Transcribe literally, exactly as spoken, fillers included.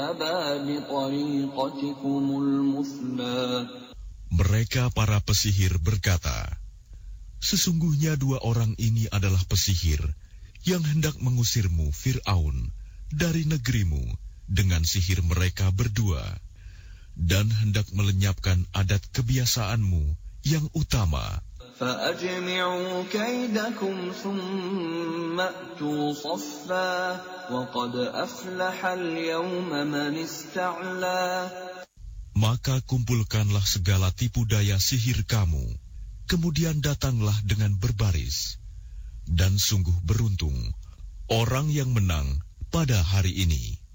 اذهبا بطريقتكم المثلى. Mereka para pesihir berkata, sesungguhnya dua orang ini adalah pesihir yang hendak mengusirmu, Fir'aun, dari negerimu dengan sihir mereka berdua, dan hendak melenyapkan adat kebiasaanmu yang utama. فَأَجْمِعُوا كَيْدَكُمْ ثُمَّ أْتُوا صَفًّا وَقَدْ أَفْلَحَ الْيَوْمَ مَنِ اسْتَعْلَى. Maka kumpulkanlah segala tipu daya sihir kamu, kemudian datanglah dengan berbaris, dan sungguh beruntung orang yang menang pada hari ini.